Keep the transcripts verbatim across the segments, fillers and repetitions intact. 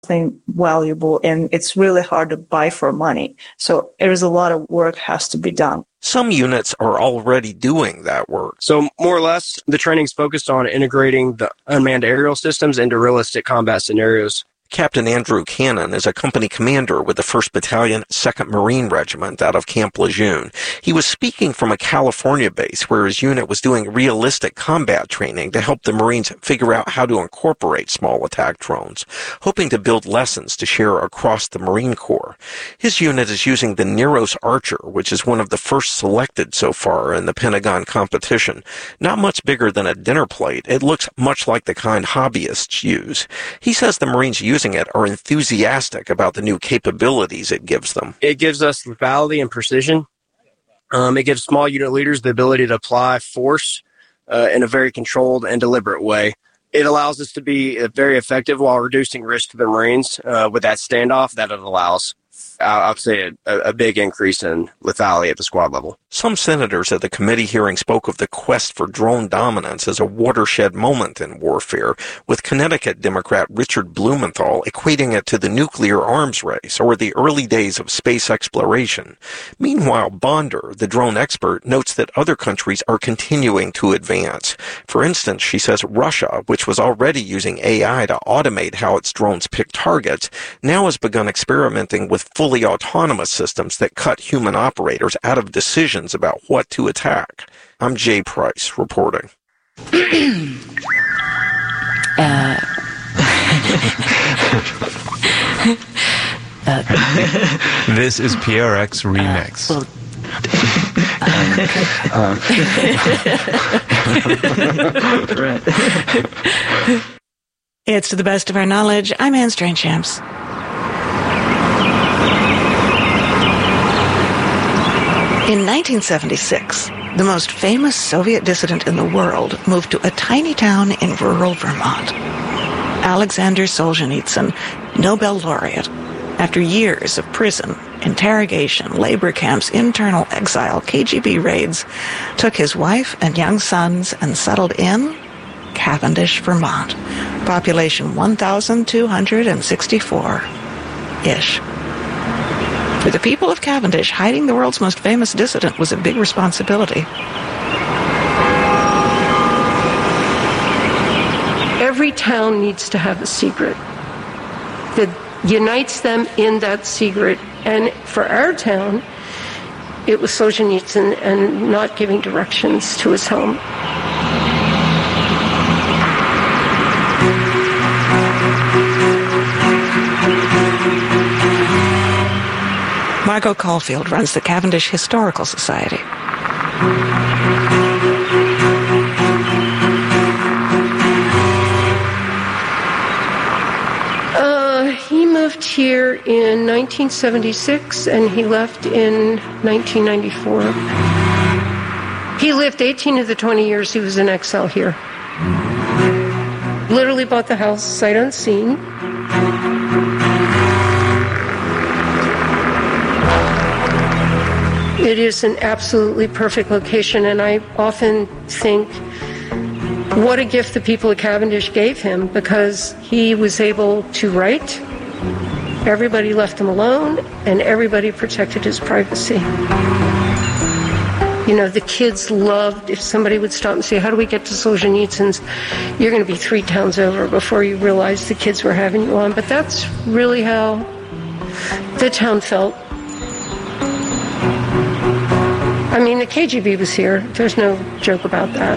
Thing valuable, and it's really hard to buy for money. So there's a lot of work has to be done. Some units are already doing that work. So more or less, the training's focused on integrating the unmanned aerial systems into realistic combat scenarios. Captain Andrew Cannon is a company commander with the first Battalion, second Marine Regiment out of Camp Lejeune. He was speaking from a California base where his unit was doing realistic combat training to help the Marines figure out how to incorporate small attack drones, hoping to build lessons to share across the Marine Corps. His unit is using the Neros Archer, which is one of the first selected so far in the Pentagon competition. Not much bigger than a dinner plate, it looks much like the kind hobbyists use. He says the Marines use it are enthusiastic about the new capabilities it gives them. It gives us lethality and precision. Um, it gives small unit leaders the ability to apply force uh, in a very controlled and deliberate way. It allows us to be uh, very effective while reducing risk to the Marines uh, with that standoff that it allows. I'll say a, a big increase in lethality at the squad level. Some senators at the committee hearing spoke of the quest for drone dominance as a watershed moment in warfare, with Connecticut Democrat Richard Blumenthal equating it to the nuclear arms race or the early days of space exploration. Meanwhile, Bonder, the drone expert, notes that other countries are continuing to advance. For instance, she says Russia, which was already using A I to automate how its drones pick targets, now has begun experimenting with fully autonomous systems that cut human operators out of decisions about what to attack. I'm Jay Price, reporting. uh, uh, this is P R X Remix. Uh, well, uh, it's to the best of our knowledge. I'm Anne Strange-Shams. In nineteen seventy-six, the most famous Soviet dissident in the world moved to a tiny town in rural Vermont. Alexander Solzhenitsyn, Nobel laureate, after years of prison, interrogation, labor camps, internal exile, K G B raids, took his wife and young sons and settled in Cavendish, Vermont. Population one thousand two hundred sixty-four-ish. For the people of Cavendish, hiding the world's most famous dissident was a big responsibility. Every town needs to have a secret that unites them in that secret. And for our town, it was Solzhenitsyn and not giving directions to his home. Margot Caulfield runs the Cavendish Historical Society. Uh, he moved here in nineteen seventy-six and he left in nineteen ninety-four. He lived eighteen of the twenty years he was in exile here. Literally bought the house sight unseen. It is an absolutely perfect location, and I often think what a gift the people of Cavendish gave him, because he was able to write, everybody left him alone, and everybody protected his privacy. You know, the kids loved, if somebody would stop and say, how do we get to Solzhenitsyn's? You're going to be three towns over before you realize the kids were having you on. But that's really how the town felt. I mean, the K G B was here. There's no joke about that.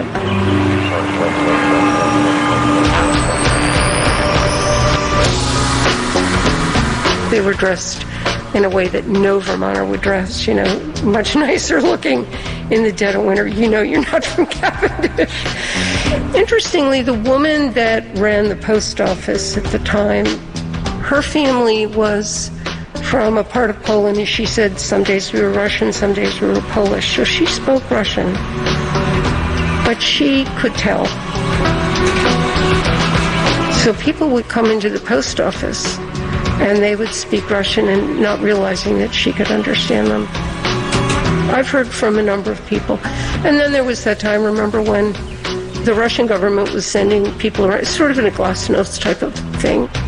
They were dressed in a way that no Vermonter would dress, you know, much nicer looking in the dead of winter. You know you're not from Cavendish. Interestingly, the woman that ran the post office at the time, her family was from a part of Poland, and she said some days we were Russian, some days we were Polish. So she spoke Russian, but she could tell. So people would come into the post office and they would speak Russian and not realizing that she could understand them. I've heard from a number of people. And then there was that time, remember, when the Russian government was sending people around, sort of in a glasnost type of thing.